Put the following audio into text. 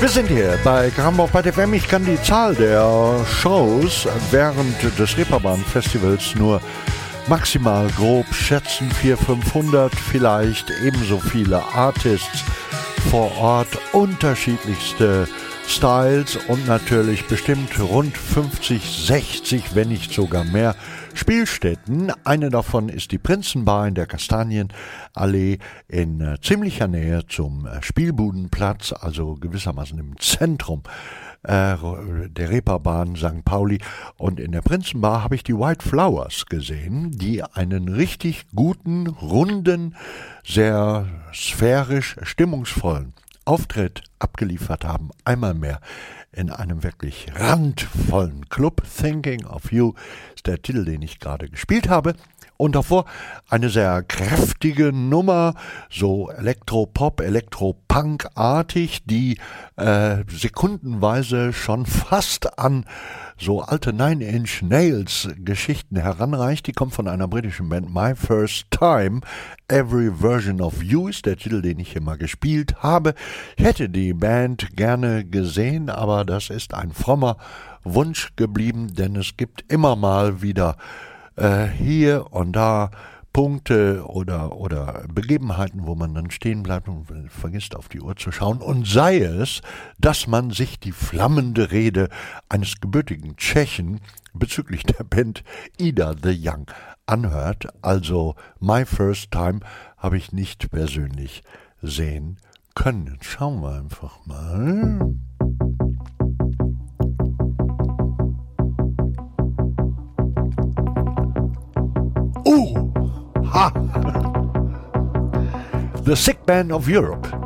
Wir sind hier bei Grammoch bei FM. Ich kann die Zahl der Shows während des Reeperbahn-Festivals nur maximal grob schätzen. 400, 500, vielleicht ebenso viele Artists vor Ort, unterschiedlichste Styles und natürlich bestimmt rund 50, 60, wenn nicht sogar mehr Spielstätten. Eine davon ist die Prinzenbar in der Kastanienallee in ziemlicher Nähe zum Spielbudenplatz, also gewissermaßen im Zentrum der Reeperbahn St. Pauli. Und in der Prinzenbar habe ich die White Flowers gesehen, die einen richtig guten, runden, sehr sphärisch stimmungsvollen Auftritt abgeliefert haben. Einmal mehr in einem wirklich randvollen Club. Thinking of You ist der Titel, den ich gerade gespielt habe. Und davor eine sehr kräftige Nummer, so Elektropop, Elektropunk-artig, die sekundenweise schon fast an so alte Nine-Inch-Nails-Geschichten heranreicht. Die kommt von einer britischen Band, My First Time. Every Version of You ist der Titel, den ich hier mal gespielt habe. Ich hätte die Band gerne gesehen, aber das ist ein frommer Wunsch geblieben, denn es gibt immer mal wieder hier und da Punkte oder Begebenheiten, wo man dann stehen bleibt und vergisst auf die Uhr zu schauen. Und sei es, dass man sich die flammende Rede eines gebürtigen Tschechen bezüglich der Band Ida the Young anhört. Also My First Time habe ich nicht persönlich sehen können. Schauen wir einfach mal. Ha! The Sick Band of Europe.